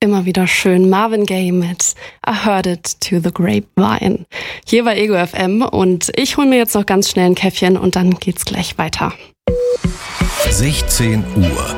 Immer wieder schön. Marvin Gaye mit I Heard It to the Grapevine. Hier bei Ego FM und ich hole mir jetzt noch ganz schnell ein Käffchen und dann geht's gleich weiter. 16 Uhr.